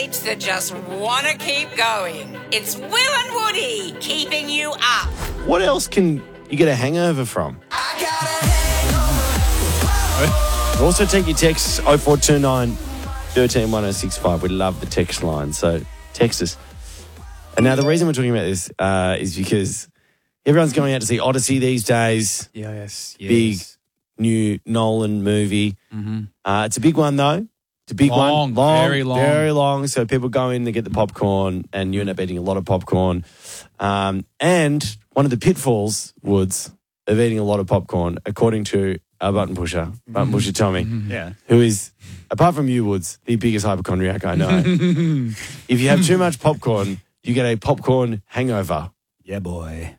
mates that just want to keep going. It's Will and Woody keeping you up. What else can you get a hangover from? Also take your texts 0429 13 1065. We love the text line, so text us. And now the reason we're talking about this is because everyone's going out to see Odyssey these days. Yes. Big new Nolan movie. Mm-hmm. It's a big one though. It's a big one. Very long. Very long. So people go in to get the popcorn and you end up eating a lot of popcorn. And one of the pitfalls, Woods, of eating a lot of popcorn, according to our button pusher Tommy, who is, apart from you, Woods, the biggest hypochondriac I know. If you have too much popcorn, you get a popcorn hangover. Yeah, boy.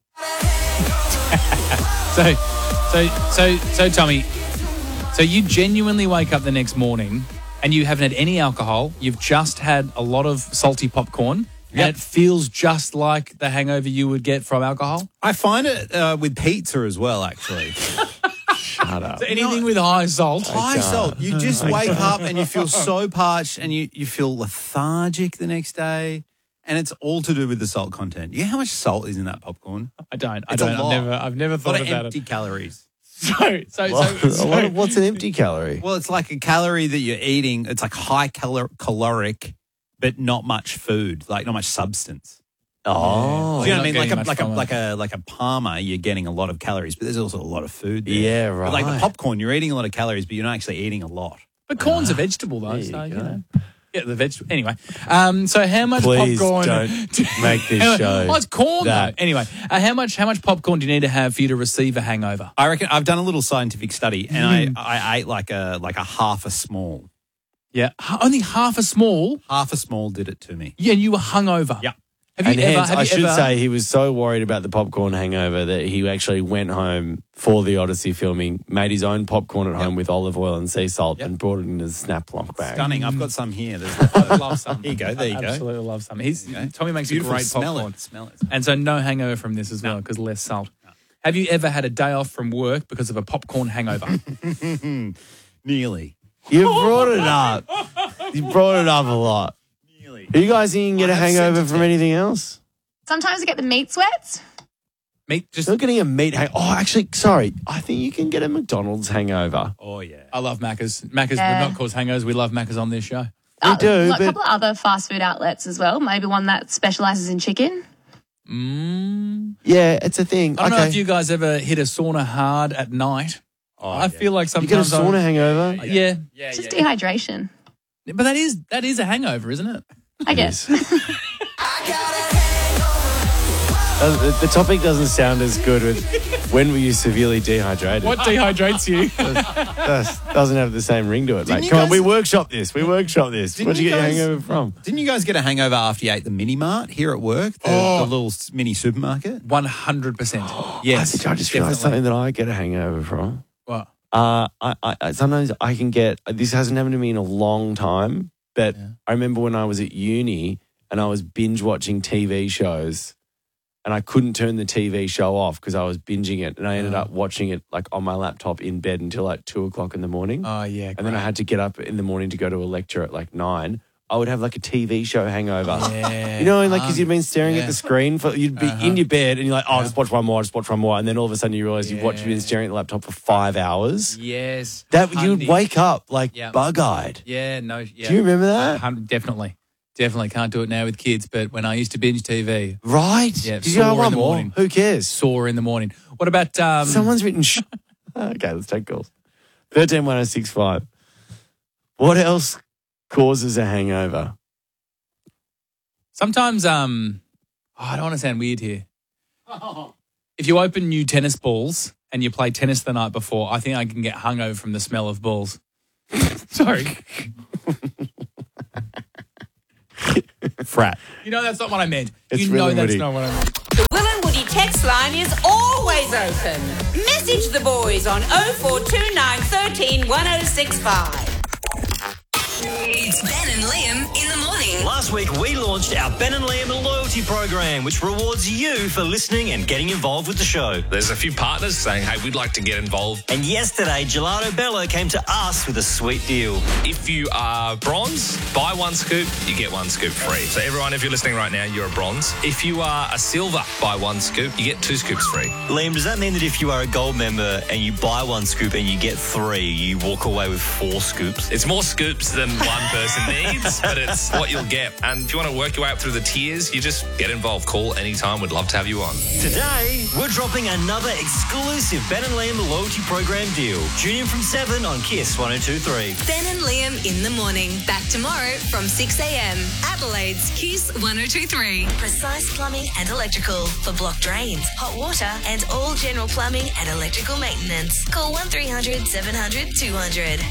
So Tommy, so you genuinely wake up the next morning and you haven't had any alcohol, you've just had a lot of salty popcorn, and it feels just like the hangover you would get from alcohol? I find it with pizza as well, actually. Shut up. So anything with high salt. High salt. You just wake up and you feel so parched and you feel lethargic the next day. And it's all to do with the salt content. You know how much salt is in that popcorn? I don't. It's a lot. I've never thought A lot of about empty it. calories. What's an empty calorie? Well, it's like a calorie that you're eating. It's like high caloric, but not much food, like not much substance. Oh, Do you know what I You're mean? not getting much from Like a Parma, you're getting a lot of calories, but there's also a lot of food there. Yeah, But right. like the popcorn, you're eating a lot of calories, but you're not actually eating a lot. But corn's a vegetable though, There so you you go. know. Yeah, the vegetable. Anyway, so how much Please popcorn? don't make this show. Oh, it's corn that. though. Anyway, how much popcorn do you need to have for you to receive a hangover? I reckon I've done a little scientific study, and I ate like a half a small. Yeah, only half a small. Half a small did it to me. Yeah, and you were hungover. Yeah. Have you ever? I should say he was so worried about the popcorn hangover that he actually went home for the Odyssey filming, made his own popcorn at home with olive oil and sea salt, and brought it in a snap lock bag. Stunning. I've got some here. I love some. Here you go. There you go. Absolutely love some. Tommy makes Beautiful. a great Smell popcorn. it. Smell it. And so no hangover from this as well because less salt. No. Have you ever had a day off from work because of a popcorn hangover? Nearly. You brought it up. You brought it up a lot. Nearly. Are you guys thinking you get a hangover from anything else? Sometimes I get the meat sweats. Meat, just Not getting a meat Oh, actually, sorry. I think you can get a McDonald's hangover. Oh, yeah. I love Macca's. Macca's Yeah. would not cause hangovers. We love Macca's on this show. We do, A but couple of other fast food outlets as well. Maybe one that specialises in chicken. yeah, it's a thing. I don't know Okay. if you guys ever hit a sauna hard at night. Oh, I feel like You get a sometimes sauna hangover? Yeah. It's just dehydration, But that is a hangover, isn't it? I guess. The topic doesn't sound as good with when were you severely dehydrated. What dehydrates you? Doesn't have the same ring to it, mate. you Come on, guys- we workshop this. Where'd you get your hangover from? Didn't you guys get a hangover after you ate the mini mart here at work? The little mini supermarket? 100%. Yes. I just realised something that I get a hangover from. What? I sometimes I can get, this hasn't happened to me in a long time, but I remember when I was at uni and I was binge watching TV shows and I couldn't turn the TV show off because I was binging it and I ended up watching it like on my laptop in bed until like 2:00 in the morning. Oh, yeah. And then I had to get up in the morning to go to a lecture at like 9. I would have like a TV show hangover. Yeah. You know, like because you've been staring at the screen you'd be in your bed and you're like, oh, just watch one more, and then all of a sudden you realise you've been staring at the laptop for 5 hours. Yes. That you'd wake up like Yeah. bug-eyed. Yeah, no. Yeah. Do you remember that? Definitely can't do it now with kids, but when I used to binge TV, Right? Yeah, Did you have sore in one the more? morning. Who cares? sore in the morning. What about Someone's written. Okay, let's take calls. 131065. What else causes a hangover? sometimes? I don't want to sound weird here. If you open new tennis balls and you play tennis the night before, I think I can get hungover from the smell of balls. Sorry. Frat. You know that's not what I meant. It's you really know that's witty. not what I meant. The Will and Woody text line is always open. Message the boys on 0429 13 1065. It's Ben and Liam in the morning. Last week, we launched our Ben and Liam loyalty program, which rewards you for listening and getting involved with the show. There's a few partners saying, hey, we'd like to get involved. And yesterday, Gelato Bello came to us with a sweet deal. If you are bronze, buy one scoop, you get one scoop free. So everyone, if you're listening right now, you're a bronze. If you are a silver, buy one scoop, you get 2 scoops free. Liam, does that mean that if you are a gold member and you buy one scoop and you get 3, you walk away with 4 scoops? It's more scoops than one person needs, but it's what you'll get. And if you want to work your way up through the tiers, you just get involved. Call anytime. We'd love to have you on. Today, we're dropping another exclusive Ben and Liam loyalty program deal. Tune in from 7 on Kiss 102.3. Ben and Liam in the morning. Back tomorrow from 6 a.m. Adelaide's Kiss 102.3. Precise Plumbing and Electrical for block drains, hot water, and all general plumbing and electrical maintenance. Call 1300 700 200.